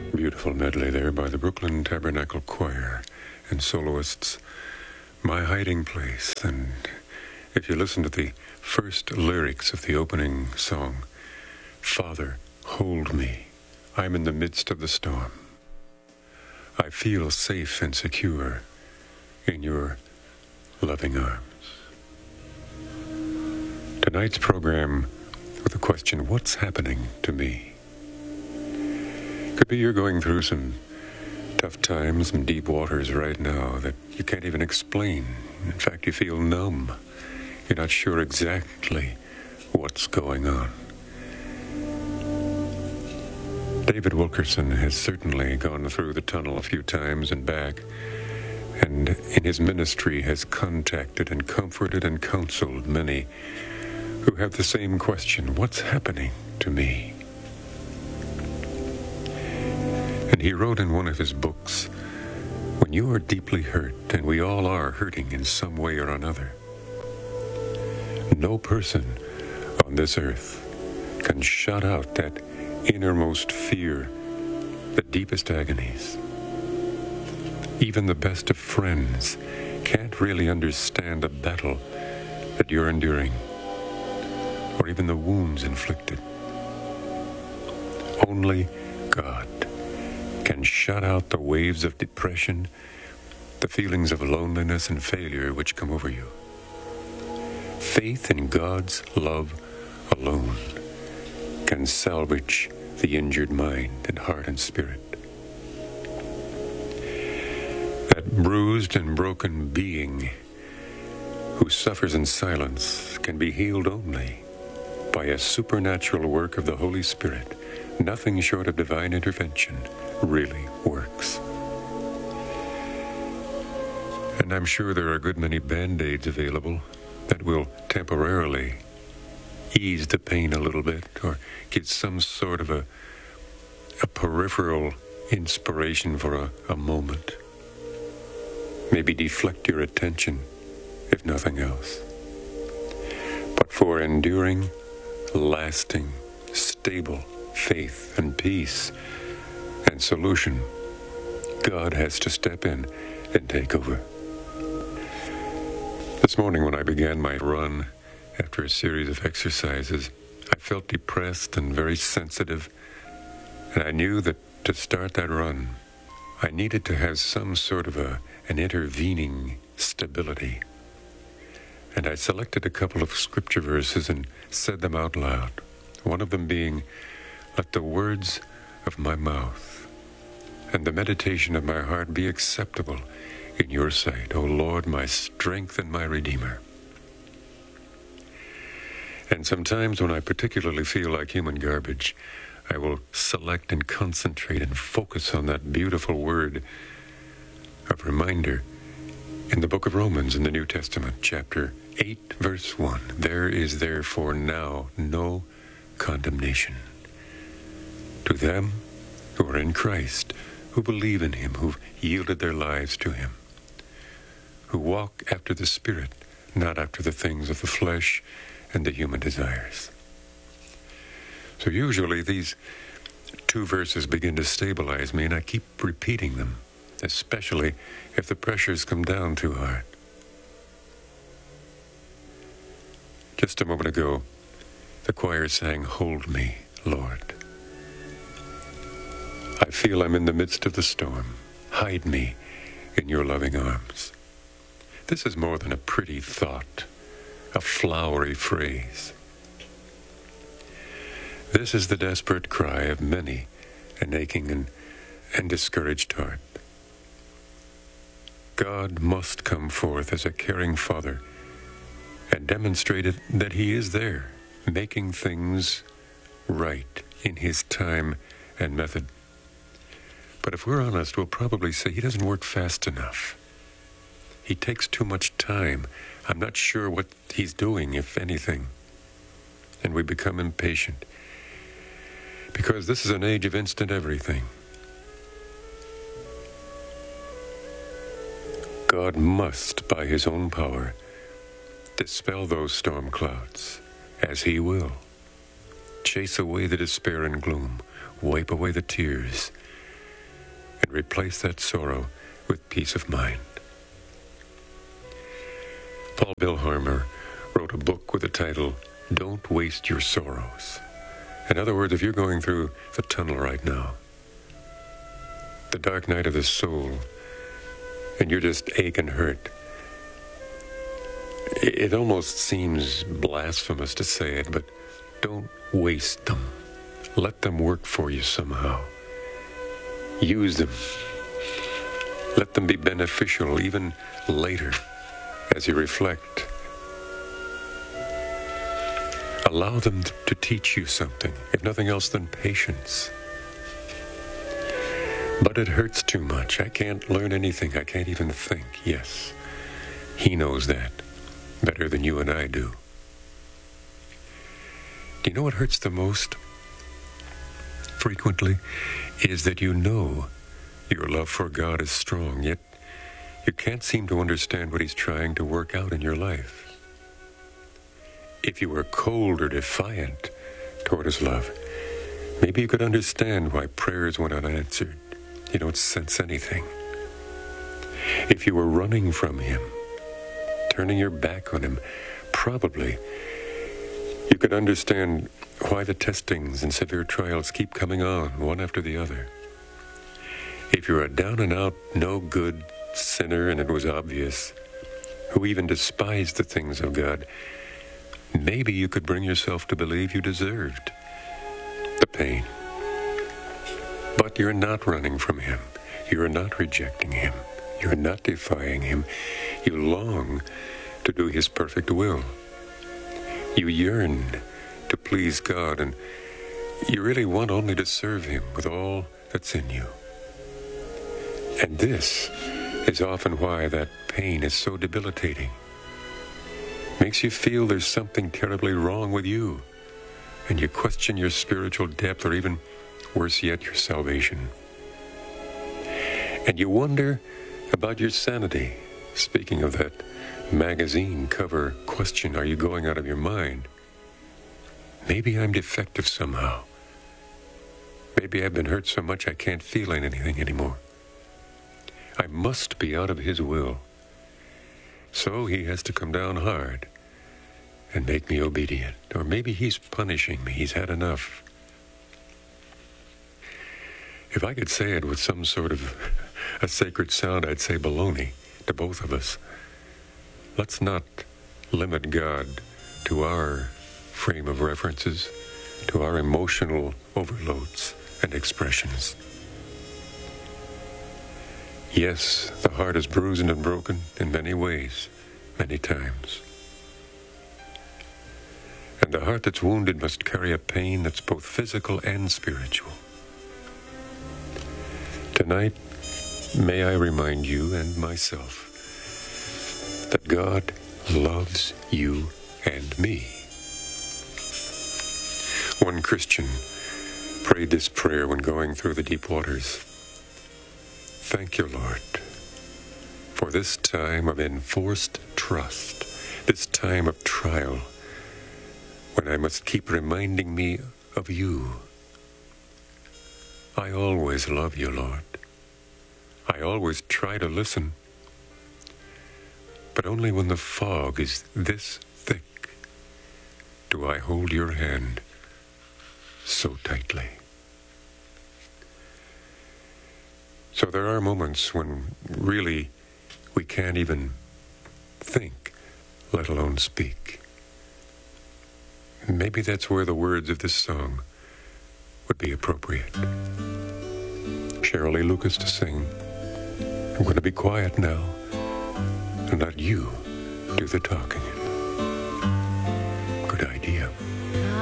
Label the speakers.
Speaker 1: Beautiful medley there by the Brooklyn Tabernacle Choir and soloists, My Hiding Place. And if you listen to the first lyrics of the opening song, Father, hold me, I'm in the midst of the storm. I feel safe and secure in your loving arms. Tonight's program with the question, what's happening to me? Could be you're going through some tough times, some deep waters right now that you can't even explain. In fact, you feel numb. You're not sure exactly what's going on. David Wilkerson has certainly gone through the tunnel a few times and back, and in his ministry has contacted and comforted and counseled many who have the same question, what's happening to me? And he wrote in one of his books, when you are deeply hurt, and we all are hurting in some way or another, no person on this earth can shut out that innermost fear, the deepest agonies. Even the best of friends can't really understand the battle that you're enduring, or even the wounds inflicted. Only God can shut out the waves of depression, the feelings of loneliness and failure which come over you. Faith in God's love alone can salvage the injured mind and heart and spirit. That bruised and broken being who suffers in silence can be healed only by a supernatural work of the Holy Spirit. Nothing short of divine intervention really works. And I'm sure there are a good many Band-Aids available that will temporarily ease the pain a little bit or get some sort of a peripheral inspiration for a moment. Maybe deflect your attention, if nothing else. But for enduring, lasting, stable faith and peace and solution, God has to step in and take over. This morning when I began my run after a series of exercises, I felt depressed and very sensitive, and I knew that to start that run, I needed to have some sort of an intervening stability. And I selected a couple of scripture verses and said them out loud, one of them being, let the words of my mouth and the meditation of my heart be acceptable in your sight, O Lord, my strength and my Redeemer. And sometimes when I particularly feel like human garbage, I will select and concentrate and focus on that beautiful word of reminder in the book of Romans in the New Testament, chapter 8, verse 1. There is therefore now no condemnation to them who are in Christ, who believe in him, who've yielded their lives to him, who walk after the Spirit, not after the things of the flesh and the human desires. So usually these two verses begin to stabilize me, and I keep repeating them, especially if the pressures come down too hard. Just a moment ago, the choir sang, Hold Me, Lord. I feel I'm in the midst of the storm. Hide me in your loving arms. This is more than a pretty thought, a flowery phrase. This is the desperate cry of many an aching and discouraged heart. God must come forth as a caring Father and demonstrate that he is there, making things right in his time and method. But if we're honest, we'll probably say he doesn't work fast enough. He takes too much time. I'm not sure what he's doing, if anything. And we become impatient. Because this is an age of instant everything. God must, by his own power, dispel those storm clouds, as he will. Chase away the despair and gloom, wipe away the tears, and replace that sorrow with peace of mind. Paul Billharmer wrote a book with the title, Don't Waste Your Sorrows. In other words, if you're going through the tunnel right now, the dark night of the soul, and you're just ache and hurt, it almost seems blasphemous to say it, but don't waste them. Let them work for you somehow. Use them. Let them be beneficial even later as you reflect. Allow them to teach you something, if nothing else than patience. But it hurts too much. I can't learn anything. I can't even think. Yes, he knows that better than you and I do. Do you know what hurts the most? Frequently, is that you know your love for God is strong, yet you can't seem to understand what he's trying to work out in your life. If you were cold or defiant toward his love, maybe you could understand why prayers went unanswered. You don't sense anything. If you were running from him, turning your back on him, probably you could understand why the testings and severe trials keep coming on, one after the other. If you're a down-and-out, no-good sinner, and it was obvious, who even despised the things of God, maybe you could bring yourself to believe you deserved the pain. But you're not running from him. You're not rejecting him. You're not defying him. You long to do his perfect will. You yearn to please God, and you really want only to serve him with all that's in you. And this is often why that pain is so debilitating. Makes you feel there's something terribly wrong with you, and you question your spiritual depth, or even worse yet, your salvation. And you wonder about your sanity. Speaking of that magazine cover question, are you going out of your mind? Maybe I'm defective somehow. Maybe I've been hurt so much I can't feel anything anymore. I must be out of his will. So he has to come down hard and make me obedient. Or maybe he's punishing me. He's had enough. If I could say it with some sort of a sacred sound, I'd say baloney to both of us. Let's not limit God to our frame of references, to our emotional overloads and expressions. Yes, the heart is bruised and broken in many ways, many times. And the heart that's wounded must carry a pain that's both physical and spiritual. Tonight, may I remind you and myself that God loves you and me. One Christian prayed this prayer when going through the deep waters. Thank you, Lord, for this time of enforced trust, this time of trial, when I must keep reminding me of you. I always love you, Lord. I always try to listen, but only when the fog is this thick do I hold your hand so tightly. So there are moments when really we can't even think, let alone speak. Maybe that's where the words of this song would be appropriate. Cheryl Lee Lucas to sing. I'm going to be quiet now and let you do the talking.